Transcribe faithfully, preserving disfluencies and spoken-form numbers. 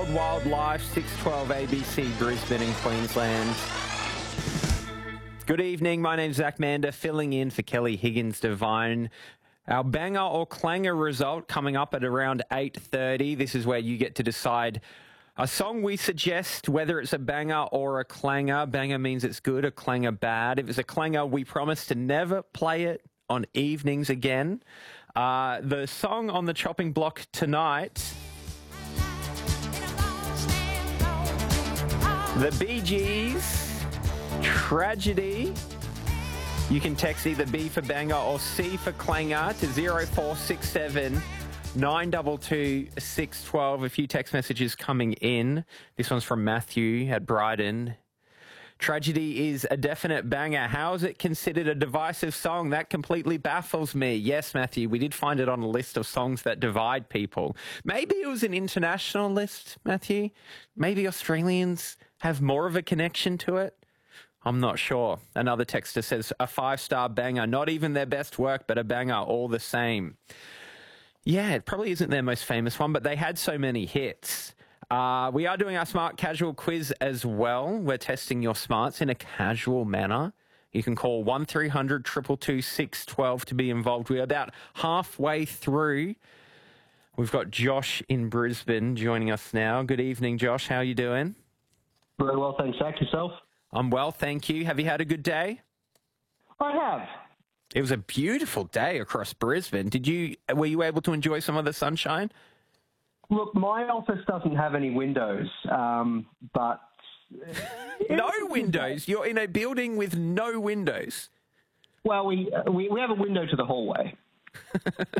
Wild Wild Life, six twelve A B C, Brisbane in Queensland. Good evening, my name's Zach Mander, filling in for Kelly Higgins-Devine. Our banger or clanger result coming up at around eight thirty. This is where you get to decide a song we suggest, whether it's a banger or a clanger. Banger means it's good, a clanger bad. If it's a clanger, we promise to never play it on evenings again. Uh, the song on the chopping block tonight, the Bee Gees, Tragedy. You can text either B for banger or C for clanger to zero four six seven nine two two six one two. A few text messages coming in. This one's from Matthew at Brighton. Tragedy is a definite banger. How is it considered a divisive song? That completely baffles me. Yes, Matthew, we did find it on a list of songs that divide people. Maybe it was an international list, Matthew. Maybe Australians have more of a connection to it. I'm not sure. Another texter says, a five-star banger. Not even their best work, but a banger all the same. Yeah, it probably isn't their most famous one, but they had so many hits. Uh, we are doing our Smart Casual quiz as well. We're testing your smarts in a casual manner. You can call one three hundred two two two six one two to be involved. We're about halfway through. We've got Josh in Brisbane joining us now. Good evening, Josh. How are you doing? Very well, thanks, Zach. Yourself? I'm well, thank you. Have you had a good day? I have. It was a beautiful day across Brisbane. Did you? Were you able to enjoy some of the sunshine? Look, my office doesn't have any windows, um, but... No windows? You're in a building with no windows? Well, we, we, we have a window to the hallway.